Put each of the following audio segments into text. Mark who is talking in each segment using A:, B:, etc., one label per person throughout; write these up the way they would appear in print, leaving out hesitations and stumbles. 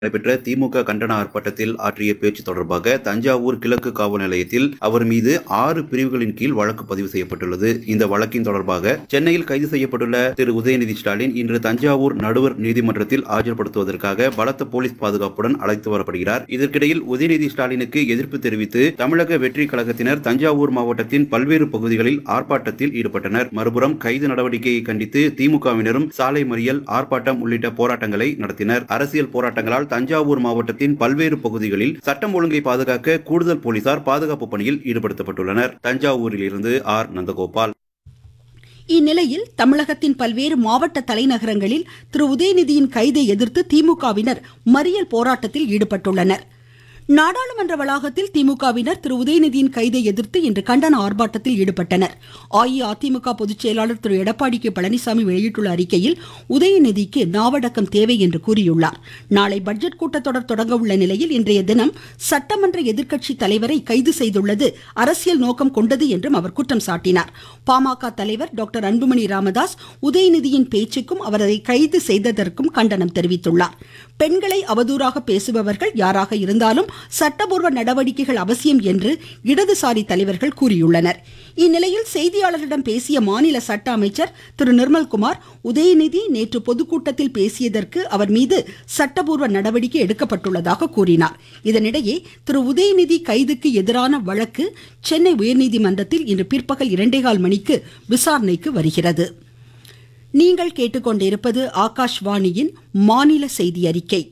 A: நடைபெற்ற திமுக கண்டன ஆர்ப்பாட்டத்தில் ஆற்றிய பேச்சு தொடர்பாக தஞ்சாவூர் கிழக்கு காவல் நிலையத்தில் அவர் மீது 6 பிரிவுகளின் கீழ் வழக்கு பதிவு செய்யப்பட்டுள்ளது. இந்த வழக்கின் தொடர்பாக சென்னையில் கைது செய்யப்பட்டுள்ள திரு உதயநிதி ஸ்டாலின் இன்று தஞ்சாவூர் நடுவர் நீதிமன்றத்தில் ஆஜர்படுத்துவதற்காக பலத்த போலீஸ் பாதுகாப்புடன் அழைத்து வரப்படுகிறார். இதற்கிடையில் உதயநிதி ஸ்டாலினுக்கு எதிர்ப்பு தெரிவித்து தமிழக வெற்றி கழகத்தினர் தஞ்சாவூர் மாவட்டத்தின் பல்வேறு பகுதிகளில் ஆர்ப்பாட்டத்தில் ஈடுபட்டனர். மறுபுறம் கைது நடவடிக்கையை கண்டித்து திமுகவினரும் சாலை மறியல், ஆர்ப்பாட்டம் உள்ளிட்ட போராட்டங்களை நடத்தினர். அரசியல் போராட்டங்களால் தஞ்சாவூர் மாவட்டத்தின் பல்வேறு பகுதிகளில் சட்டம் ஒழுங்கை பாதுகாக்க கூடுதல் போலீசார் பாதுகாப்பு பணியில் ஈடுபடுத்தப்பட்டுள்ளனர். தஞ்சாவூரில் இருந்து ஆர். நந்தகோபால்.
B: இந்நிலையில் தமிழகத்தின் பல்வேறு மாவட்ட தலைநகரங்களில் திரு உதயநிதியின் கைதை எதிர்த்து திமுகவினர் மறியல் போராட்டத்தில் ஈடுபட்டுள்ளனர். நாடாளுமன்ற வளாகத்தில் திமுகவினர் திரு உதயநிதியின் கைதை எதிர்த்து இன்று கண்டன ஆர்ப்பாட்டத்தில் ஈடுபட்டனர். அஇஅதிமுக பொதுச் செயலாளர் திரு எடப்பாடி கே பழனிசாமி வெளியிட்டுள்ள அறிக்கையில் உதயநிதிக்கு நாவடக்கம் தேவை என்று கூறியுள்ளார். நாளை பட்ஜெட் கூட்டத்தொடர் தொடங்க உள்ள நிலையில் இன்றைய தினம் சட்டமன்ற எதிர்க்கட்சி தலைவரை கைது செய்துள்ளது அரசியல் நோக்கம் கொண்டது என்றும் அவர் குற்றம் சாட்டினார். பாமக தலைவர் டாக்டர் அன்புமணி ராமதாஸ் உதயநிதியின் பேச்சுக்கும் அவரை கைது செய்ததற்கும் கண்டனம் தெரிவித்துள்ளார். பெண்களை அவதூறாக பேசுபவர்கள் யாராக இருந்தாலும் சட்டபூர்வ நடவடிக்கைகள் அவசியம் என்று இடதுசாரி தலைவர்கள் கூறியுள்ளனர். இந்நிலையில் செய்தியாளர்களிடம் பேசிய மாநில சட்ட அமைச்சர் திரு நிர்மல்குமார், உதயநிதி நேற்று பொதுக்கூட்டத்தில் பேசியதற்கு அவர் மீது சட்டபூர்வ நடவடிக்கை எடுக்கப்பட்டுள்ளதாக கூறினார். இதனிடையே திரு உதயநிதி கைதுக்கு எதிரான வழக்கு சென்னை உயர்நீதிமன்றத்தில் இன்று பிற்பகல் 2:15 மணிக்கு விசாரணைக்கு வருகிறது. நீங்கள் கேட்டுக்கொண்டிருப்பது ஆகாஷ்வாணியின் மாநில செய்தி அறிக்கை.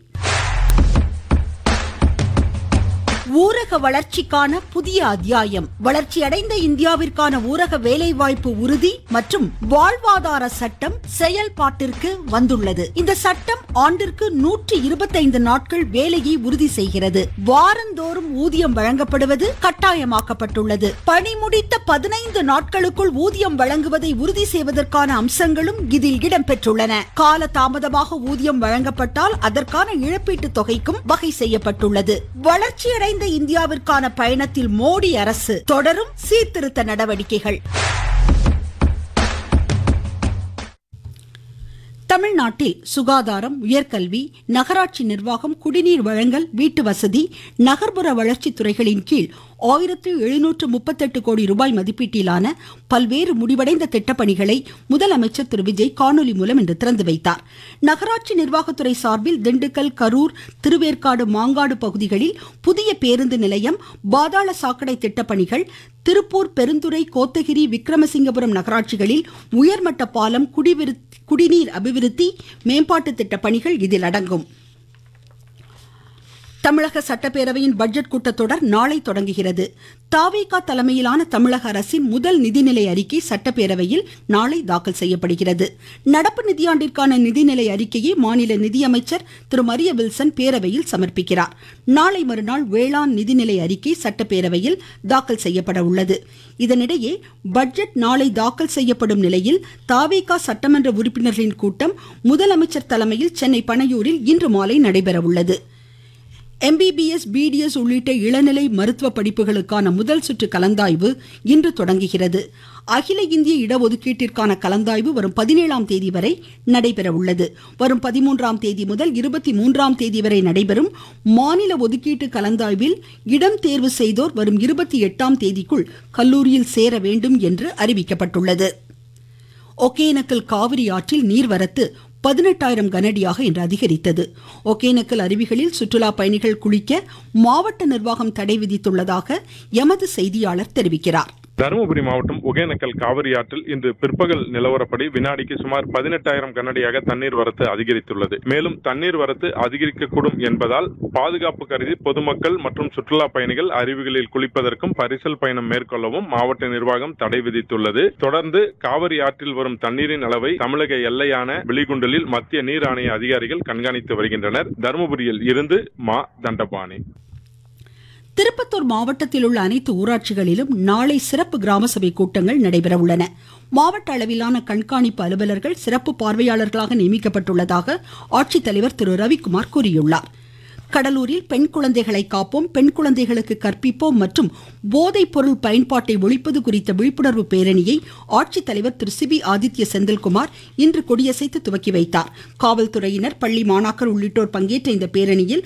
B: ஊரக வளர்ச்சிக்கான புதிய அத்தியாயம். வளர்ச்சியடைந்த இந்தியாவிற்கான ஊரக வேலைவாய்ப்பு உறுதி மற்றும் வாழ்வாதார சட்டம் செயல்பாட்டிற்கு வந்துள்ளது. இந்த சட்டம் ஆண்டிற்கு 125 நாட்கள் வேலையை உறுதி செய்கிறது. வாரந்தோறும் ஊதியம் வழங்கப்படுவது கட்டாயமாக்கப்பட்டுள்ளது. பணி முடித்த 15 நாட்களுக்குள் ஊதியம் வழங்குவதை உறுதி செய்வதற்கான அம்சங்களும் இதில் இடம்பெற்றுள்ளன. கால தாமதமாக ஊதியம் வழங்கப்பட்டால் அதற்கான இழப்பீட்டு தொகைக்கும் வகை செய்யப்பட்டுள்ளது. வளர்ச்சியடைந்த இந்தியாவிற்கான பயணத்தில் மோடி அரசு தொடரும் சீர்திருத்த நடவடிக்கைகள். தமிழ்நாட்டில் சுகாதாரம், உயர்கல்வி, நகராட்சி நிர்வாகம், குடிநீர் வழங்கல், வீட்டு வசதி, நகர்ப்புற வளர்ச்சி துறைகளின் கீழ் 1738 கோடி ரூபாய் மதிப்பீட்டிலான பல்வேறு முடிவடைந்த திட்டப்பணிகளை முதலமைச்சர் திரு விஜய் காணொலி மூலம் இன்று திறந்து வைத்தார். நகராட்சி நிர்வாகத்துறை சார்பில் திண்டுக்கல், கரூர், திருவேற்காடு, மாங்காடு பகுதிகளில் புதிய பேருந்து நிலையம், பாதாள சாக்கடை திட்டப்பணிகள், திருப்பூர், பெருந்துறை, கோத்தகிரி, விக்ரமசிங்கபுரம் நகராட்சிகளில் உயர்மட்ட பாலம், குடிநீர் அபிவிருத்தி, மேம்பாட்டு திட்டப்பணிகள் இதில் அடங்கும். தமிழக சட்டப்பேரவையின் பட்ஜெட் கூட்டத்தொடர் நாளை தொடங்குகிறது. தவிக தலைமையிலான தமிழக அரசின் முதல் நிதிநிலை அறிக்கை சட்டப்பேரவையில் நாளை தாக்கல் செய்யப்படுகிறது. நடப்பு நிதியாண்டிற்கான நிதிநிலை அறிக்கையை மாநில நிதியமைச்சர் திரு மரிய வில்சன் பேரவையில் சமர்ப்பிக்கிறார். நாளை மறுநாள் வேளாண் நிதிநிலை அறிக்கை சட்டப்பேரவையில் தாக்கல் செய்யப்பட உள்ளது. இதனிடையே பட்ஜெட் நாளை தாக்கல் செய்யப்படும் நிலையில் தவிக சட்டமன்ற உறுப்பினர்களின் கூட்டம் முதலமைச்சர் தலைமையில் சென்னை பனையூரில் இன்று மாலை நடைபெற உள்ளது. MBBS, BDS உள்ளிட்ட இளநிலை மருத்துவ படிப்புகளுக்கான முதல் சுற்று கலந்தாய்வு இன்று தொடங்குகிறது. அகில இந்திய இடஒதுக்கீட்டிற்கான கலந்தாய்வு வரும் 17ஆம் தேதி வரை நடைபெற உள்ளது. வரும் 13ஆம் தேதி முதல் 23ஆம் தேதி வரை நடைபெறும் மாநில ஒதுக்கீட்டு கலந்தாய்வில் இடம் தேர்வு செய்தோர் வரும் 28ஆம் தேதிக்குள் கல்லூரியில் சேர வேண்டும் என்று அறிவிக்கப்பட்டுள்ளது. ஒகேனக்கல் காவிரி ஆற்றில் நீர்வரத்து 18,000 கனஅடியாக இன்று அதிகரித்தது. ஒகேனக்கல் அருவிகளில் சுற்றுலா பயணிகள் குளிக்க மாவட்ட நிர்வாகம் தடை விதித்துள்ளதாக எமது செய்தியாளர் தெரிவிக்கிறார்.
C: தருமபுரி மாவட்டம் ஒகேனக்கல் காவிரி ஆற்றில் இன்று பிற்பகல் நிலவரப்படி வினாடிக்கு சுமார் 18,000 கனஅடியாக தண்ணீர் வரத்து அதிகரித்துள்ளது. மேலும் தண்ணீர் வரத்து அதிகரிக்கக்கூடும் என்பதால் பாதுகாப்பு கருதி பொதுமக்கள் மற்றும் சுற்றுலா பயணிகள் அருவிகளில் குளிப்பதற்கும் பரிசல் பயணம் மேற்கொள்ளவும் மாவட்ட நிர்வாகம் தடை விதித்துள்ளது. தொடர்ந்து காவிரி ஆற்றில் வரும் தண்ணீரின் அளவை தமிழக எல்லையான வெளிகுண்டலில் மத்திய நீர் ஆணைய அதிகாரிகள் கண்காணித்து வருகின்றனர். தருமபுரியில் இருந்து மா. தண்டபாணி.
B: திருப்பத்தூர் மாவட்டத்தில் உள்ள அனைத்து ஊராட்சிகளிலும் நாளை சிறப்பு கிராம சபை கூட்டங்கள் நடைபெற உள்ளன. மாவட்ட அளவிலான கண்காணிப்பு அலுவலர்கள் சிறப்பு பார்வையாளர்களாக நியமிக்கப்பட்டுள்ளதாக ஆட்சித்தலைவர் திரு ரவிக்குமார் கூறியுள்ளார். கடலூரில் பெண் குழந்தைகளை காப்போம், பெண் குழந்தைகளுக்கு கற்பிப்போம் மற்றும் போதைப் பொருள் பயன்பாட்டை ஒழிப்பது குறித்த விழிப்புணர்வு பேரணியை ஆட்சித்தலைவர் திரு சிபி ஆதித்ய செந்தில்குமார் இன்று கொடியசைத்து துவக்கி வைத்தார். காவல்துறையினர், பள்ளி மாணாக்கர் உள்ளிட்டோர் பங்கேற்ற இந்த பேரணியில்